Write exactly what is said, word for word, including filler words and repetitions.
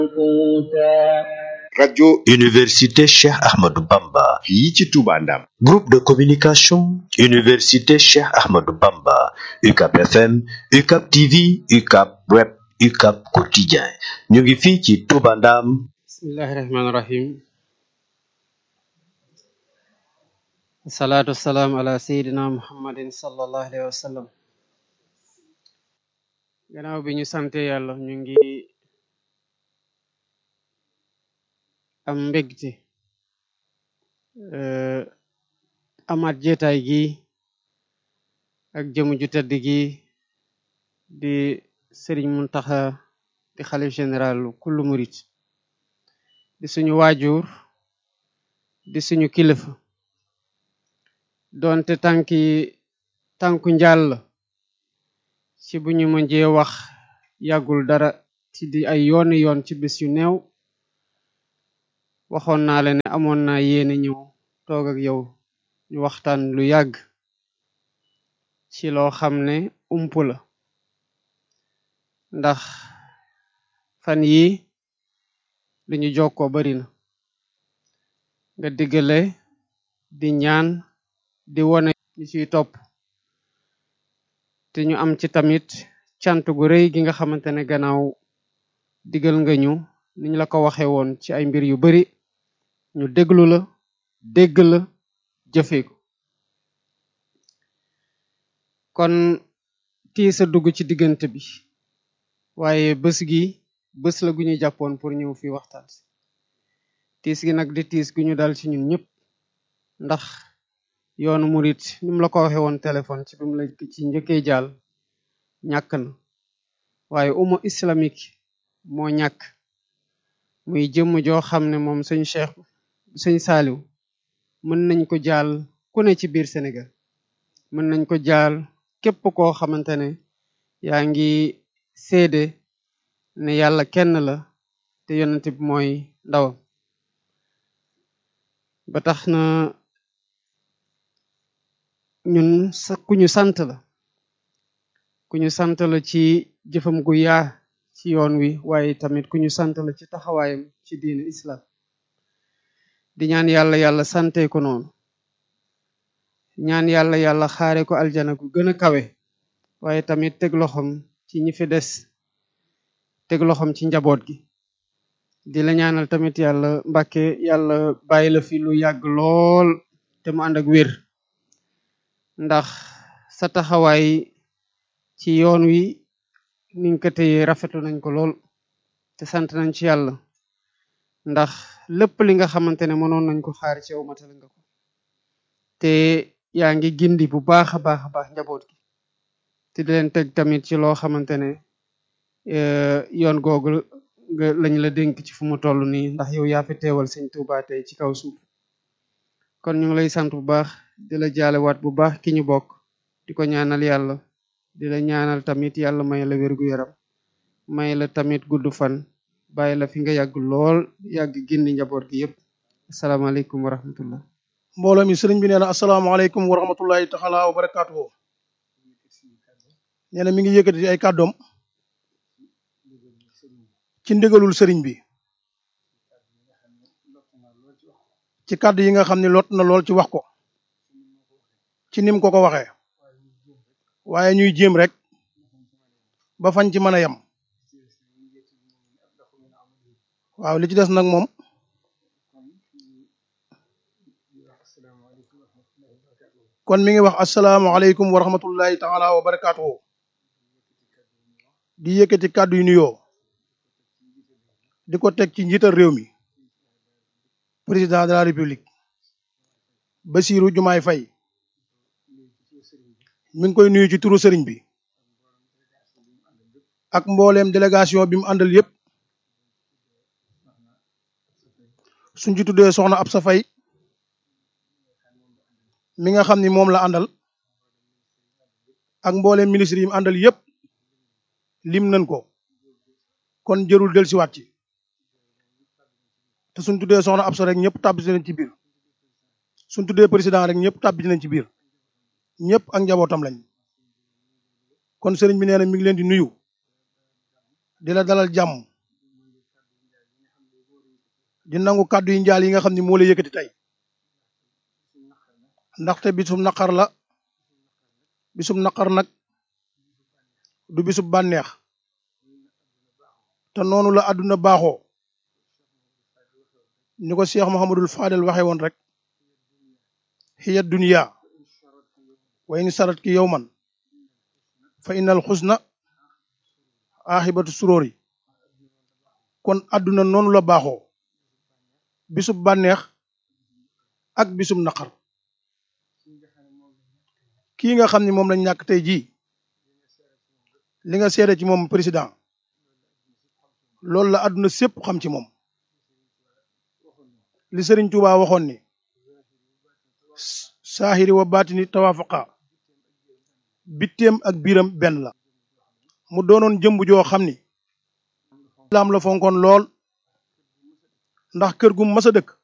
rajo Université Cheikh Ahmadou Bamba. fii ci Touba Ndam. Groupe de communication Université Cheikh Ahmadou Bamba. U C A B F M, U C A B T V, U C A B Web, U C A B Quotidien. ñu ngi fii ci Touba Ndam. bismillahi rahmaani rahim. salaatu salaam ala sayyidina muhammadin sallallahu alayhi wa sallam. gannaaw bi ñu sante yàlla ñu ngi am mbégte euh, amaat jeetaay gi ak jëmu ju tedd gi di Sëriñ Muntaxa di xalif général kullu murit di suñu waajur di suñu kilifa doonte tànki tànku njàll ci bu ñu mënjee wax yàggul dara ci di ay yooni yoon ci bis yu néew waxoon naa la ne amoon naa yéene ñëw toog ak yow ñu waxtaan lu yàgg ci loo xam ne ump la ndax fan yi li ñu jokkoo bari na nga diggale di ñaan di wone ñi ciy topp te ñu am ci tamit cant gu rëy gi nga xamante ne gannaaw digal nga ñu niñ la ko waxe woon ci ay mbir yu bari ñu déglu la dégg la jëfe ko kon tiis a dugg ci diggante bi waaye bés gi bés la gu ñu jàppoon pour ñëw fi waxtaan si tiis gi nag di tiis gu ñu dal ci ñun ñëpp ndax yoonu murit ni mu la ko waxe woon téléphone ci bi mu la ci njëkkee jaal ñàkk na waaye umma islamique moo ñàkk muy jëmm joo xam ne moom sëñ Cheikh sëñ Saaliw mën nañ ko jaal ku ne ci biir Sénégal mën nañ ko jaal képp koo xamante ne yaa ngi seede ne yàlla kenn la te yonent bi mooy ndawam ba tax na ñun sa ku ñu sant la ku ñu sant la ci jëfam gu yaa ci yoon wi waaye tamit ku ñu sant la ci taxawaayam ci diine islam di ñaan yàlla yàlla sante ko noonu ñaan yàlla yàlla xaare ko aljana gu gën a kawe waaye tamit teg loxom ci ñi fi des teg loxom ci njaboot gi di la ñaanal tamit yàlla Mbàkke yàlla bàyyi la fi lu yàgg lool te mu ànd ak wér ndax sa taxawaay ci yoon wi niñ ko téye rafetlu nañ ko lool te sant nañ ci yàlla ndax lépp li nga xamante ne mënoon nañ ko xaar ci yow matal nga ko te yaa ngi gindi bu baax a baax a baax njaboot gi te di leen teg tamit ci loo xamante ne yoon googu nga lañ la dénk ci fu mu toll nii ndax yow yaa fi teewal sëñ Tuubaa tey ci kaw suuf kon ñu ngi lay sant bu baax di la jaalewaat bu baax ki ñu bokk di ko ñaanal yàlla di la ñaanal tamit yàlla may la wérgu yaram may la tamit gudd fan bàyyi la fi nga yàgg lool yàgg gindi njaboot gi yépp asalaamaaleykum wa rahmatullah mbooloo mi sëriñ bi nee na asalaamaaleykum wa rahmatullahi taala wa barakaatuhu nee na mi ngi yëkkati ay kàddoom ci ndigalul sëriñ bi ci kàddu yi nga xam ne lot na lool ci wax ko ci nim ko ko waxee waaye ñuy jéem rek ba fañ ci mën a yem waaw li ci des nag moom kon mi ngi wax asalaamaaleykum wa rahmatullahi taala wa barakaatuhu di yëkkati kàddu yu nuyoo di ko teg ci njiital réew mi président de la république Bassirou Diomaye Faye mi ngi koy nuyu ci turu sëriñ bi ak mbooleem délégation bi mu àndal yépp suñ ci tuddee soxna Absa Faye mi nga xam ni moom la àndal ak mbooleem ministre yi mu àndal yépp lim nañ ko kon jërul del siwaat ci te suñ tuddee soxna Absa rek ñëpp tàbbi nañ ci biir suñ tuddee président rek ñëpp tàbbi nañ ci biir ñëpp ak njabootam lañ kon sëriñ bi nee na mi ngi leen di nuyu di la dalal jàmm di nangu kàddu yi njaal yi nga xam ne moo la yëkkati tey ndaxte bisum naqar la bisum naqar nag du bisub bànneex te noonu la àdduna baaxoo ni ko Cheikh Mouhamadul Fadel waxe woon rek hiya dunya wa in sarat ki yawman fa innal xusna axibatu suróori kon àdduna noonu la baaxoo bisub bànneex ak bisub naqar kii nga xam ne moom lañ ñàkk tey jii li nga seede ci moom président loolu la àdduna sépp xam ci moom li Sëriñ Tuubaa waxoon ni saahiri wa baatini tawaafaqa bitteem ak biiram benn la mu doonoon jëmb joo xam ni islaam la fonkoon lool ndax kër gu mas a dëkk